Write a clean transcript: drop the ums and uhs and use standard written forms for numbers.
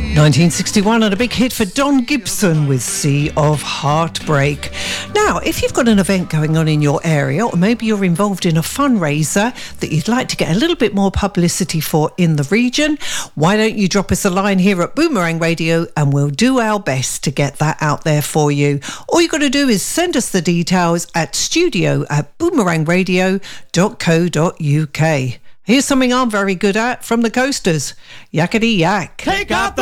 1961 and a big hit for Don Gibson with Sea of Heartbreak. Now, if you've got an event going on in your area, or maybe you're involved in a fundraiser that you'd like to get a little bit more publicity for in the region, why don't you drop us a line here at Boomerang Radio and we'll do our best to get that out there for you. All you've got to do is send us the details at studio@boomerangradio.co.uk. Here's something I'm very good at from the Coasters. Yakety yak. Take out the